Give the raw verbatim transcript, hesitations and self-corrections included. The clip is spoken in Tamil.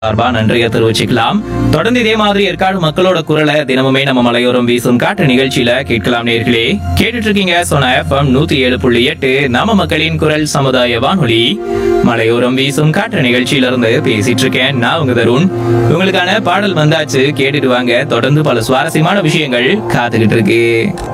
சார்பா நன்றியை தெரிவிச்சுக்கலாம். தொடர்ந்து இதே மாதிரி ஏற்காடு மக்களோட குரலை தினமுமே நம்ம மலையோரம் வீசும் காற்று நிகழ்ச்சியில கேட்கலாம் நேர்களே. கேட்டுட்டு இருக்கீங்க சோனா எஃப்எம் நூத்தி ஏழு புள்ளி எட்டு நம்ம மக்களின் குரல் சமுதாய வானொலி. மலையோரம் வீசும் காற்று நிகழ்ச்சியில இருந்து பேசிட்டு இருக்கேன் நான் உங்க தருண். உங்களுக்கான பாடல் வந்தாச்சு, கேட்டுட்டு வாங்க. தொடர்ந்து பல சுவாரஸ்யமான விஷயங்கள் காத்துக்கிட்டு இருக்கு.